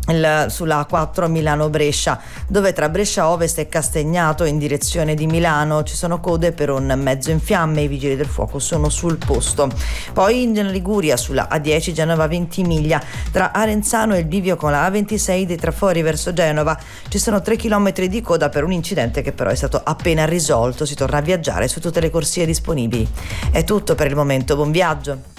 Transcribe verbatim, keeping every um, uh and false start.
Il, sulla A quattro Milano-Brescia, dove tra Brescia Ovest e Castagnato in direzione di Milano ci sono code per un mezzo in fiamme, i vigili del fuoco sono sul posto. Poi in Liguria sulla A dieci Genova-Ventimiglia tra Arenzano e il bivio con la A ventisei dei Trafori verso Genova ci sono tre chilometri di coda per un incidente che però è stato appena risolto. Si torna a viaggiare su tutte le corsie disponibili. È tutto per il momento, buon viaggio.